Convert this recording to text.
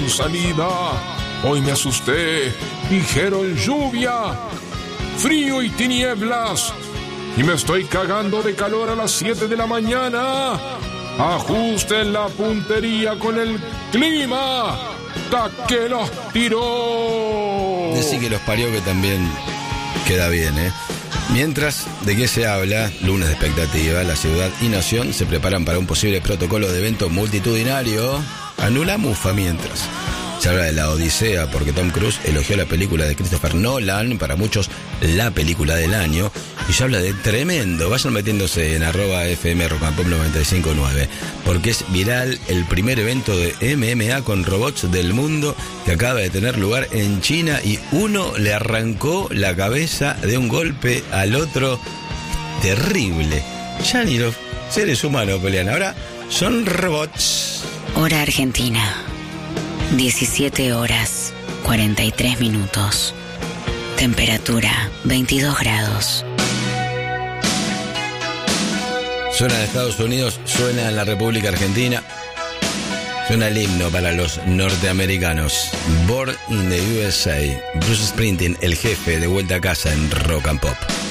sin salida. Hoy me asusté. Dijeron lluvia, frío y tinieblas. Y me estoy cagando de calor a las 7 de la mañana. Ajusten la puntería con el clima. ¡Ta que los tiró! Decí que los parió, que también queda bien, ¿eh? Mientras, ¿de qué se habla? Lunes de expectativa. La ciudad y nación se preparan para un posible protocolo de evento multitudinario. Anula mufa mientras. Se habla de la Odisea porque Tom Cruise elogió la película de Christopher Nolan, para muchos la película del año, y se habla de tremendo. Vayan metiéndose en @FM Rock and Pop 95.9, porque es viral el primer evento de MMA con robots del mundo que acaba de tener lugar en China, y uno le arrancó la cabeza de un golpe al otro. Terrible. Ya ni los seres humanos pelean, ahora son robots. Hora Argentina, 17 horas 43 minutos. Temperatura 22 grados. Suena en Estados Unidos, suena en la República Argentina. Suena el himno para los norteamericanos. Born in the USA. Bruce Springsteen, el jefe, de vuelta a casa en Rock and Pop.